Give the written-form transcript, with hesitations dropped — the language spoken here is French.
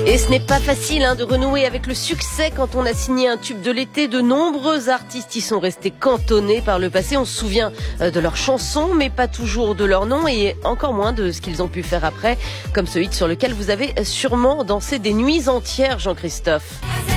Et ce n'est pas facile de renouer avec le succès quand on a signé un tube de l'été. De nombreux artistes y sont restés cantonnés par le passé. On se souvient de leurs chansons, mais pas toujours de leur nom et encore moins de ce qu'ils ont pu faire après, comme ce hit sur lequel vous avez sûrement dansé des nuits entières, Jean-Christophe.